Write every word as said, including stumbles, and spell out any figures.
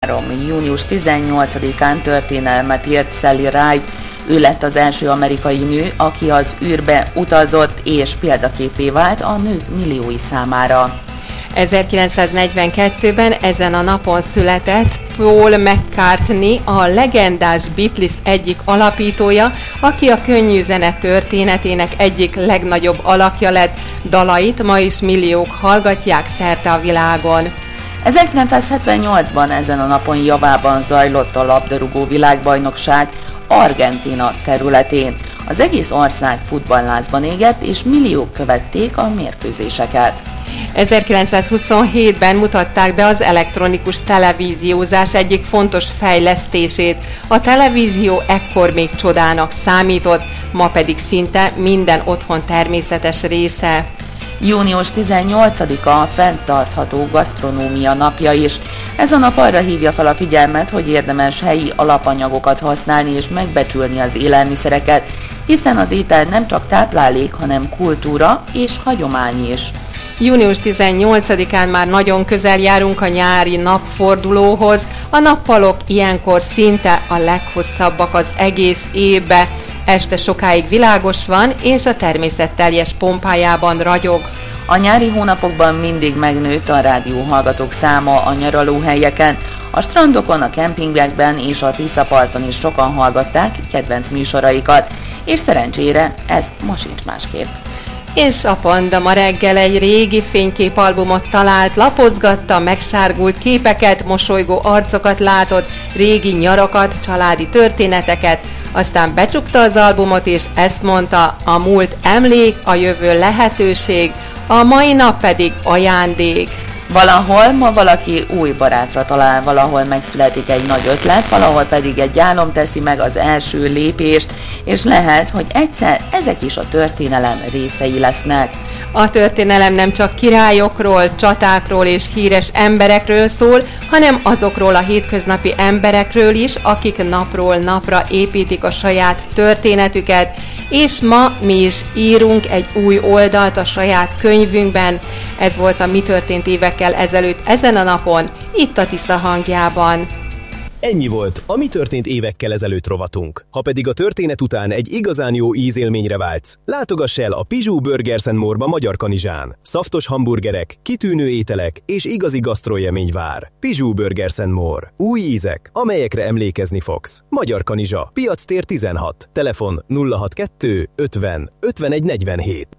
tizenhárom. június tizennyolcadikán történelmet írt Sally Ride. Ő lett az első amerikai nő, aki az űrbe utazott és példaképé vált a nők milliói számára. ezerkilencszáznegyvenkettőben ezen a napon született Paul McCartney, a legendás Beatles egyik alapítója, aki a könnyű zene történetének egyik legnagyobb alakja lett. Dalait ma is milliók hallgatják szerte a világon. ezerkilencszázhetvennyolcban ezen a napon Javában zajlott a labdarúgó világbajnokság Argentína területén. Az egész ország futballlázban égett, és milliók követték a mérkőzéseket. ezerkilencszázhuszonhétben mutatták be az elektronikus televíziózás egyik fontos fejlesztését. A televízió ekkor még csodának számított, ma pedig szinte minden otthon természetes része. június tizennyolcadika a fenntartható gasztronómia napja is. Ez a nap arra hívja fel a figyelmet, hogy érdemes helyi alapanyagokat használni és megbecsülni az élelmiszereket, hiszen az étel nem csak táplálék, hanem kultúra és hagyomány is. június tizennyolcadikán már nagyon közel járunk a nyári napfordulóhoz. A nappalok ilyenkor szinte a leghosszabbak az egész évbe. Este sokáig világos van, és a természet teljes pompájában ragyog. A nyári hónapokban mindig megnőtt a rádióhallgatók száma a nyaralóhelyeken. A strandokon, a kempingekben és a Tiszaparton is sokan hallgatták kedvenc műsoraikat, és szerencsére ez ma sincs másképp. És a Panda ma reggel egy régi fényképalbumot talált, lapozgatta, megsárgult képeket, mosolygó arcokat látott, régi nyarakat, családi történeteket, aztán becsukta az albumot, és ezt mondta: a múlt emlék, a jövő lehetőség, a mai nap pedig ajándék. Valahol ma valaki új barátra talál, valahol megszületik egy nagy ötlet, valahol pedig egy álom teszi meg az első lépést, és lehet, hogy egyszer ezek is a történelem részei lesznek. A történelem nem csak királyokról, csatákról és híres emberekről szól, hanem azokról a hétköznapi emberekről is, akik napról napra építik a saját történetüket, és ma mi is írunk egy új oldalt a saját könyvünkben. Ez volt a Mi történt évekkel ezelőtt ezen a napon, itt a Tisza hangjában. Ennyi volt a Mi történt évekkel ezelőtt rovatunk. Ha pedig a történet után egy igazán jó ízélményre vágysz, látogass el a Pizsú Burgers and More-ba Magyarkanizsán. Szaftos hamburgerek, kitűnő ételek és igazi gasztroélmény vár. Pizsú Burgers and More. Új ízek, amelyekre emlékezni fogsz. Magyarkanizsa, Piactér tizenhat, telefon nulla hatvankettő ötven ötvenegy negyvenhét.